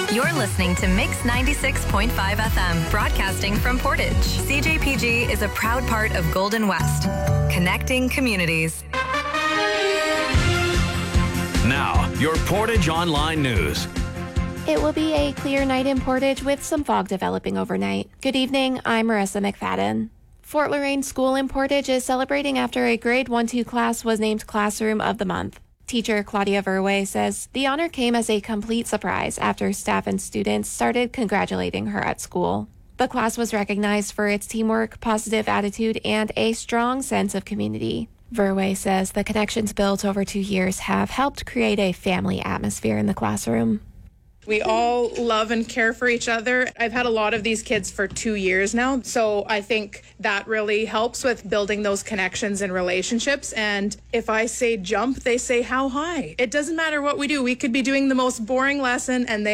You're listening to Mix 96.5 FM, broadcasting from Portage. CJPG is a proud part of Golden West, connecting communities. Now, your Portage Online News. It will be a clear night in Portage with some fog developing overnight. Good evening, I'm Marissa McFadden. Fort Loraine School in Portage is celebrating after a grade 1-2 class was named Classroom of the Month. Teacher Claudia Verwey says the honor came as a complete surprise after staff and students started congratulating her at school. The class was recognized for its teamwork, positive attitude, and a strong sense of community. Verwey says the connections built over 2 years have helped create a family atmosphere in the classroom. We all love and care for each other. I've had a lot of these kids for 2 years now, so I think that really helps with building those connections and relationships. And if I say jump, they say how high. It doesn't matter what we do. We could be doing the most boring lesson and they